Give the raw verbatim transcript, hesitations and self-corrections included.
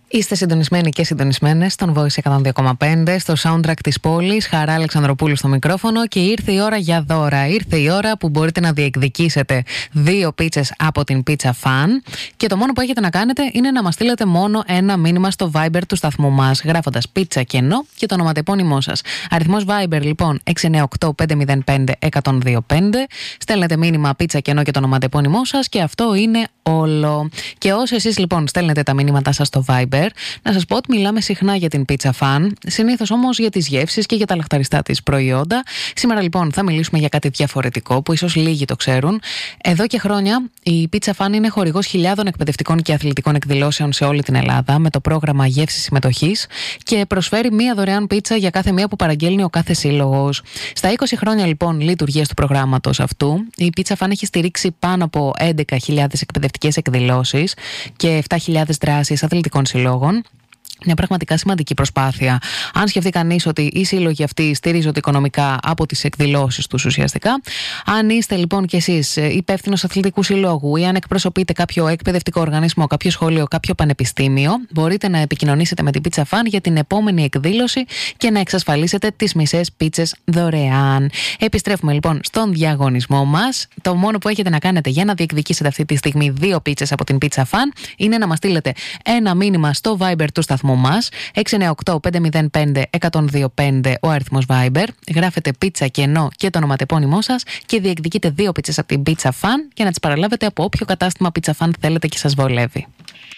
Είστε συντονισμένοι και συντονισμένες στον Voice εκατόν δύο κόμμα πέντε, στο soundtrack της πόλης. Χαρά Αλεξανδροπούλου στο μικρόφωνο και ήρθε η ώρα για δώρα. Ήρθε η ώρα που μπορείτε να διεκδικήσετε δύο πίτσες από την Pizza Fan και το μόνο που έχετε να κάνετε είναι να μας στείλετε μόνο ένα μήνυμα στο Viber του σταθμού μας, γράφοντας πίτσα κενό και το ονοματεπώνυμό σας. Αριθμός Viber λοιπόν έξι εννιά οκτώ πέντε μηδέν πέντε ένα μηδέν δύο πέντε. Στέλνετε μήνυμα πίτσα κενό και το ονοματεπώνυμό σας και αυτό είναι όλο. Και όσο εσείς λοιπόν στέλνετε τα μηνύματά σας στο Viber, να σας πω ότι μιλάμε συχνά για την Pizza Fan, συνήθως όμως για τις γεύσεις και για τα λαχταριστά της προϊόντα. Σήμερα λοιπόν θα μιλήσουμε για κάτι διαφορετικό που ίσως λίγοι το ξέρουν. Εδώ και χρόνια η Pizza Fan είναι χορηγός χιλιάδων εκπαιδευτικών και αθλητικών εκδηλώσεων σε όλη την Ελλάδα με το πρόγραμμα Γεύση Συμμετοχής και προσφέρει μία δωρεάν πίτσα για κάθε μία που παραγγέλνει ο κάθε σύλλογος. Στα είκοσι χρόνια λοιπόν λειτουργίας του προγράμματος αυτού, η Pizza Fan έχει στηρίξει πάνω από έντεκα χιλιάδες εκπαιδευτικές εκδηλώσεις και επτά χιλιάδες δράσεις αθλητικών συλλόγων. Μια πραγματικά σημαντική προσπάθεια. Αν σκεφτεί κανείς ότι οι σύλλογοι αυτοί στηρίζονται οικονομικά από τις εκδηλώσεις τους ουσιαστικά, αν είστε λοιπόν κι εσείς υπεύθυνος αθλητικού συλλόγου ή αν εκπροσωπείτε κάποιο εκπαιδευτικό οργανισμό, κάποιο σχολείο, κάποιο πανεπιστήμιο, μπορείτε να επικοινωνήσετε με την Pizza Fan για την επόμενη εκδήλωση και να εξασφαλίσετε τις μισές πίτσες δωρεάν. Επιστρέφουμε λοιπόν στον διαγωνισμό μας. Το μόνο που έχετε να κάνετε για να διεκδικήσετε αυτή τη στιγμή δύο πίτσες από την Pizza Fan είναι να μας στείλετε ένα μήνυμα στο Viber του σταθμού μας έξι εννιά οκτώ πέντε μηδέν πέντε ένα μηδέν δύο πέντε ο αριθμός Viber, γράφετε πίτσα κενό και το ονοματεπώνυμό σας και διεκδικείτε δύο πίτσες από την Pizza Fan και να τις παραλάβετε από όποιο κατάστημα Pizza Fan θέλετε και σας βολεύει.